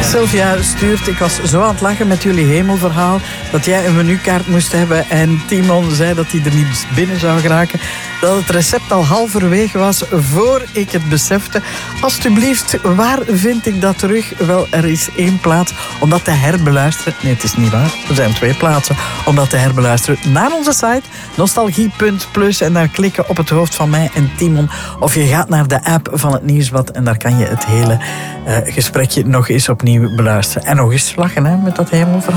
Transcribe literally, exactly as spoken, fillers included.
Sylvia stuurt, ik was zo aan het lachen met jullie hemelverhaal dat jij een menukaart moest hebben en Timon zei dat hij er niet binnen zou geraken. Dat het recept al halverwege was voor ik het besefte. Alsjeblieft, waar vind ik dat terug? Wel, er is één plaats om dat te herbeluisteren. Nee, het is niet waar. Er zijn twee plaatsen om dat te herbeluisteren. Naar onze site nostalgie punt plus en dan klikken op het hoofd van mij en Timon. Of je gaat naar de app van het Nieuwsblad en daar kan je het hele uh, gesprekje nog eens opnieuw beluisteren. En nog eens lachen hè, met dat hemelverhaal.